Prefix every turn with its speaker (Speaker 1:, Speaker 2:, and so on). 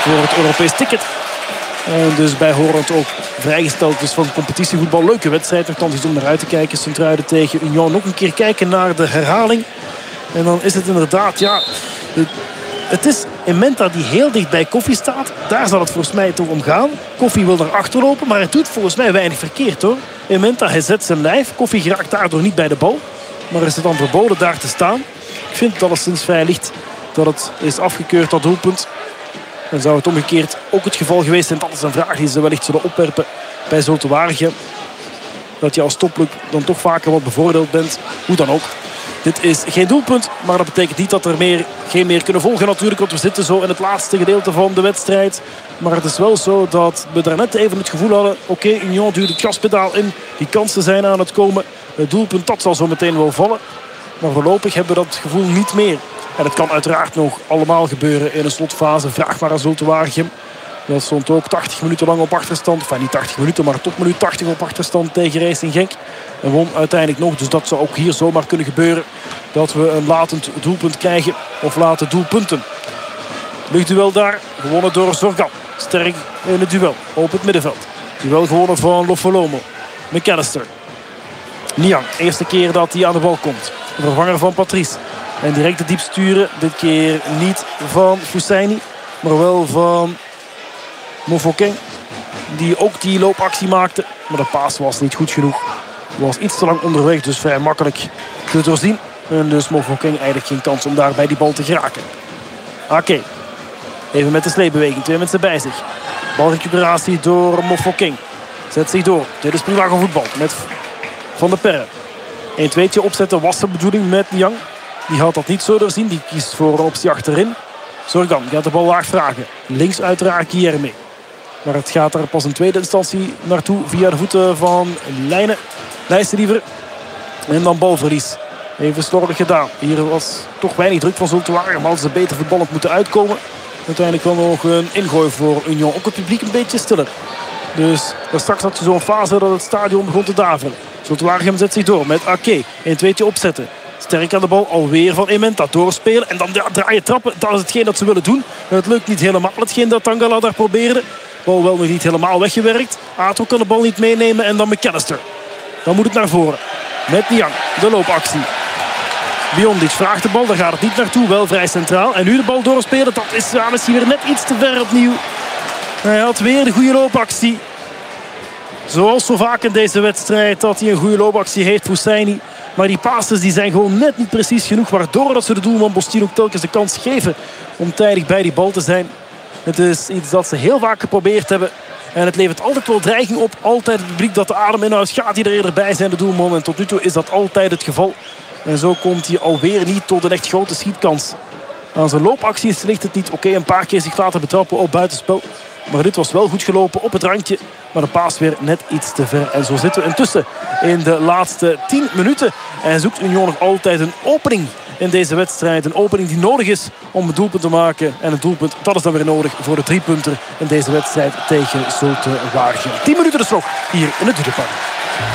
Speaker 1: voor het Europees ticket. En dus bijhorend ook vrijgesteld is van competitievoetbal. Leuke wedstrijd, nogthans om naar uit te kijken. Sint-Truiden tegen Union. Nog een keer kijken naar de herhaling. En dan is het inderdaad, ja... Het is Imenta die heel dicht bij Koffie staat. Daar zal het volgens mij toch om gaan. Koffie wil naar achter lopen, maar het doet volgens mij weinig verkeerd, hoor. Imenta, hij zet zijn lijf. Koffie geraakt daardoor niet bij de bal. Maar is het dan verboden daar te staan? Ik vind dat het sinds vrij licht dat het is afgekeurd, dat doelpunt. En zou het omgekeerd ook het geval geweest zijn? Dat is een vraag die ze wellicht zullen opwerpen bij Zulte Waregem. Dat je als topclub dan toch vaker wat bevoordeeld bent. Hoe dan ook. Dit is geen doelpunt, maar dat betekent niet dat er geen meer kunnen volgen natuurlijk. Want we zitten zo in het laatste gedeelte van de wedstrijd. Maar het is wel zo dat we daarnet even het gevoel hadden... Oké, Union duwt het gaspedaal in. Die kansen zijn aan het komen. Het doelpunt, dat zal zo meteen wel vallen. Maar voorlopig hebben we dat gevoel niet meer. En het kan uiteraard nog allemaal gebeuren in een slotfase. Vraag maar aan Zulte Waregem. Dat stond ook 80 minuten lang op achterstand. Enfin, niet 80 minuten, maar tot minuut 80 op achterstand tegen Racing Genk. En won uiteindelijk nog. Dus dat zou ook hier zomaar kunnen gebeuren. Dat we een latend doelpunt krijgen. Of late doelpunten. Luchtduel daar. Gewonnen door Zorgan. Sterk in het duel op het middenveld. Duel gewonnen van Lofolomo. McAllister. Niang. Eerste keer dat hij aan de bal komt. De vervanger van Patrice. En direct de diep sturen. Dit keer niet van Fousseini. Maar wel van Mofokeng. Die ook die loopactie maakte. Maar de paas was niet goed genoeg. Was iets te lang onderweg. Dus vrij makkelijk te doorzien. En dus Mofokeng eigenlijk geen kans om daar bij die bal te geraken. Oké. Even met de sleepbeweging. 2 mensen bij zich. Balrecuperatie door Mofokeng. Zet zich door. Dit is prima voetbal. Met Van der Perre. 1-2'tje opzetten was de bedoeling met Niang. Die had dat niet zo doorzien. Die kiest voor een optie achterin. Zorgan gaat de bal laag vragen. Links uiteraard Guilherme. Maar het gaat er pas in tweede instantie naartoe via de voeten van Leijsen liever. En dan balverlies. Even slordig gedaan. Hier was toch weinig druk van Zulte Waregem. Maar hadden ze beter voetballend moeten uitkomen. Uiteindelijk kwam er nog een ingooi voor Union. Ook het publiek een beetje stiller. Dus straks had je zo'n fase dat het stadion begon te daveren. Zulte Waregem zet zich door met Ake. 1-2'tje opzetten. Sterk aan de bal, alweer van Imenta doorspelen. En dan draaien trappen, dat is hetgeen dat ze willen doen. Het lukt niet helemaal, hetgeen dat Tangala daar probeerde. Bal wel nog niet helemaal weggewerkt. Ato kan de bal niet meenemen en dan McAllister. Dan moet het naar voren. Met Niang, de loopactie. Biondic vraagt de bal, daar gaat het niet naartoe. Wel vrij centraal. En nu de bal doorspelen, dat is misschien weer net iets te ver opnieuw. Hij had weer de goede loopactie. Zoals zo vaak in deze wedstrijd dat hij een goede loopactie heeft, Fousseini. Maar die passes die zijn gewoon net niet precies genoeg. Waardoor dat ze de doelman Bostin ook telkens de kans geven om tijdig bij die bal te zijn. Het is iets dat ze heel vaak geprobeerd hebben. En het levert altijd wel dreiging op. Altijd het publiek dat de adem inhoudt. Gaat hij er eerder bij zijn, de doelman. En tot nu toe is dat altijd het geval. En zo komt hij alweer niet tot een echt grote schietkans. Aan zijn loopacties ligt het niet. Oké, een paar keer zich laten betrappen op buitenspel. Maar dit was wel goed gelopen op het randje. Maar de paas weer net iets te ver. En zo zitten we intussen in de laatste 10 minuten. En zoekt Union nog altijd een opening in deze wedstrijd. Een opening die nodig is om een doelpunt te maken. En een doelpunt, dat is dan weer nodig voor de 3-punter in deze wedstrijd tegen Zulte Waregem. 10 minuten dus nog hier in het Dudepark.